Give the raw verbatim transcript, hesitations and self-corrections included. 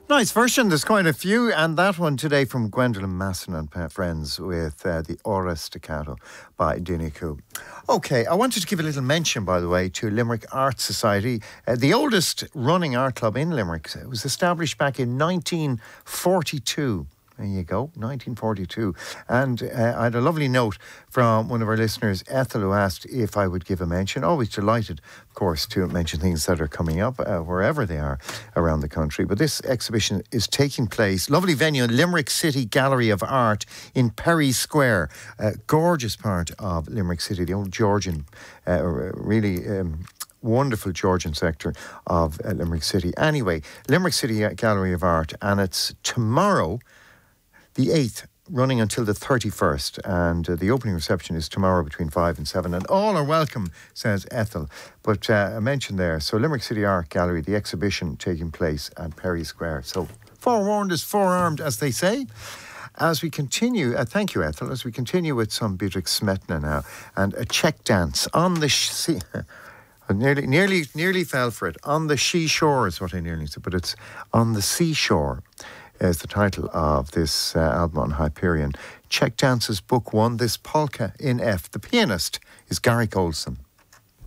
Nice version, there's quite a few, and that one today from Gwendolyn Masson and pa- friends with uh, the Ora Staccato by Diniku. Okay, I wanted to give a little mention, by the way, to Limerick Art Society, uh, the oldest running art club in Limerick. It was established back in nineteen forty-two. There you go, nineteen forty-two. And uh, I had a lovely note from one of our listeners, Ethel, who asked if I would give a mention. Always delighted, of course, to mention things that are coming up, uh, wherever they are around the country. But this exhibition is taking place, lovely venue, Limerick City Gallery of Art in Perry Square. A gorgeous part of Limerick City, the old Georgian, uh, really... Um, wonderful Georgian sector of uh, Limerick City. Anyway, Limerick City Gallery of Art, and it's tomorrow, the eighth, running until the thirty-first, and uh, the opening reception is tomorrow between five and seven, and all are welcome, says Ethel. But uh, I mentioned there, so Limerick City Art Gallery, the exhibition taking place at Perry Square. So forewarned is forearmed, as they say. As we continue, uh, thank you, Ethel, as we continue with some Beatrix Smetana now, and a Czech dance on the sh- sea. I nearly, nearly, nearly fell for it. On the She Shore is what I nearly said, but it's On the Seashore is the title of this uh, album on Hyperion. Czech Dances Book One, this polka in F. The pianist is Gary Colson.